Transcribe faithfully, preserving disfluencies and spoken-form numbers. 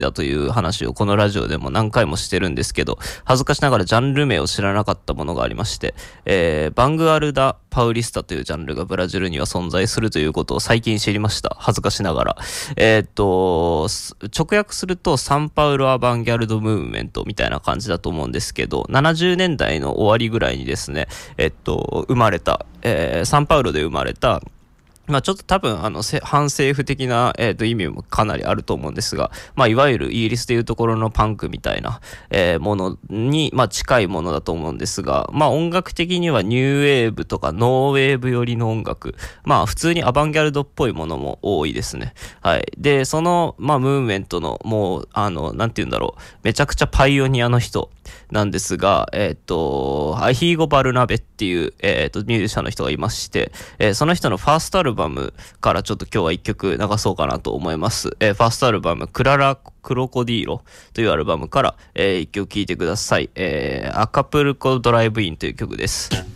だという話をこのラジオでも何回もしてるんですけど、恥ずかしながらジャンル名を知らなかったものがありまして、えー、バングアルダ・パウリスタというジャンルがブラジルには存在するということを最近知りました。恥ずかしながら。えー、っと、直訳するとサンパウロ・アバンギャルド・ムーブメントみたいな感じだと思うんですけど、ななじゅうねんだいの終わりぐらいにですね、えっと、生まれた、えー、サンパウロで生まれた、まあちょっと多分あの反政府的な、えー、と意味もかなりあると思うんですが、まあいわゆるイギリスでいうところのパンクみたいな、えー、ものに、まあ近いものだと思うんですが、まあ音楽的にはニューウェーブとかノーウェーブ寄りの音楽、まあ普通にアバンギャルドっぽいものも多いですね。はい。で、その、まあムーブメントのもう、あの、なんて言うんだろう、めちゃくちゃパイオニアの人なんですが、えっと、アヒーゴ・バルナベっていう、えっと、ミュージシャンの人がいまして、えーその人のファーストアルバムからちょっと今日は一曲流そうかなと思います。えーファーストアルバム、クララ・クロコディーロというアルバムから、えー一曲聴いてください。えーアカプルコ・ドライブインという曲です。